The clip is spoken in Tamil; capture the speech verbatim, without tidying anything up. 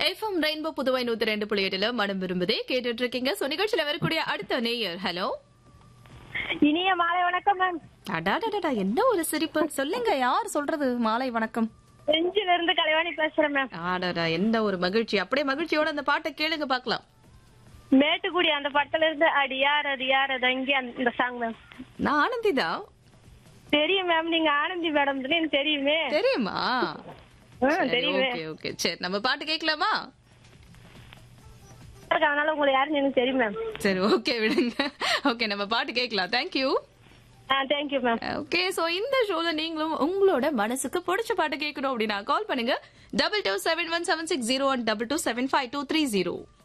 எஃப்எம் ரெயின்போ புதுவை நூத்தி ரெண்டு புள்ளி எட்டுல மனம் விரும்புதே கேட்டுட்டு இருக்கீங்க. சோ நிகழ்ச்சியில வரக்கூடிய அடுத்த நேயர். ஹலோ, இனிய மாலை வணக்கம் மேம். அடாடாடா, என்ன ஒரு சிரிப்பு. சொல்லுங்க, யார் சொல்றது? மாலை வணக்கம். செஞ்சில இருந்து கலைவாணி பேசுறேன் மேம். ஆடாடா, என்ன ஒரு மகிழ்ச்சி. அப்படியே மகிழ்ச்சியோட அந்த பாட்டை கேளுங்க பாக்கலாம். மேட்டுக்குடி அந்த படத்துல இருந்து அடி யார் அது யார் அது அங்கே அந்த சாங் மேம். நான் ஆனந்தி தான். தெரியும் மேம், நீங்க ஆனந்தி மேடம் எனக்கு தெரியுமே. தெரியுமா? தெரியுமே. ஓகே ஓகே, சரி நம்ம பாட்டு கேட்கலாமா? அதனால உங்களுக்கு யாருன்னு எனக்கு தெரியும் மேம். சரி, ஓகே விடுங்க. ஓகே, நம்ம பாட்டு கேட்கலாம். Thank you. Thank you ma'am. Okay, so இந்த ஷோல நீங்களும் உங்களோட மனசுக்கு பிடிச்ச பாட்டு கேட்கணும் அப்படின்னா கால் பண்ணுங்க. Double two seven one seven six zero one double two seven five two three zero.